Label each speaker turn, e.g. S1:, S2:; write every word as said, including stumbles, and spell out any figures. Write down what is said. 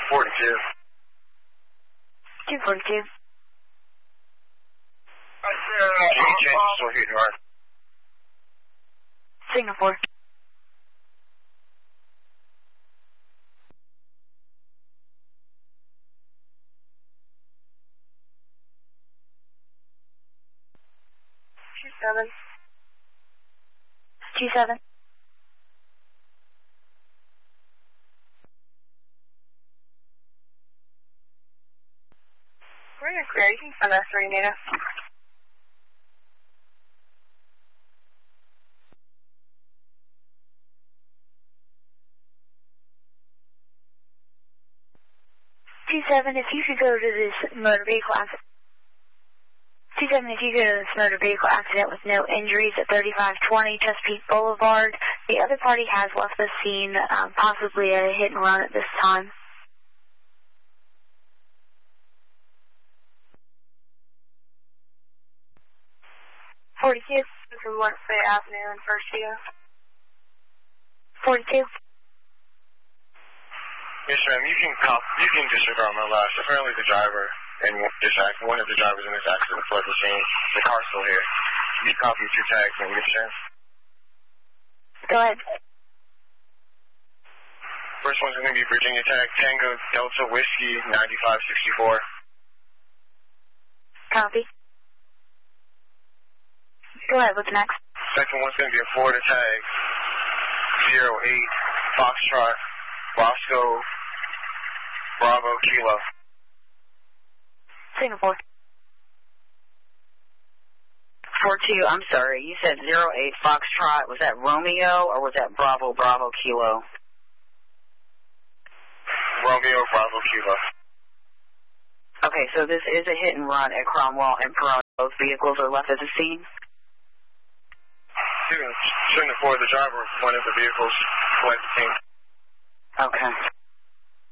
S1: forty-two.
S2: two forty-two.
S1: I said, uh, change still hit and run.
S2: Signal four.
S3: Two seven.
S2: Two seven.
S3: We're in a clear. You can send us three, Nita.
S2: Two seven, if you could go to this motor vehicle accident. Two seven, if you go to this motor vehicle accident with no injuries at thirty-five twenty Chesapeake Boulevard. The other party has left the scene, um, possibly a hit and run at this time.
S3: forty-two. From Wednesday Avenue and First View.
S2: forty-two.
S1: Yes, ma'am. You can cop, you can disregard my last. Apparently the driver and this act, one of the drivers in this accident fled the scene. The car's still here. You can copy two tags when you get a chance.
S2: Go ahead.
S1: First one's going to be Virginia Tag Tango Delta Whiskey ninety-five sixty-four.
S2: Copy. Go ahead, what's next?
S1: Second one's going to be a Florida Tag zero eight Foxtrot Roscoe Bravo Kilo.
S2: Signal four.
S4: four two, I'm sorry, you said zero eight Foxtrot. Was that Romeo or was that Bravo Bravo Kilo?
S1: Romeo Bravo Kilo.
S4: Okay, so this is a hit and run at Cromwell and Perona. Both vehicles are left at the scene?
S1: Shooting the four, the driver of one of the vehicles fled the scene.
S4: Okay.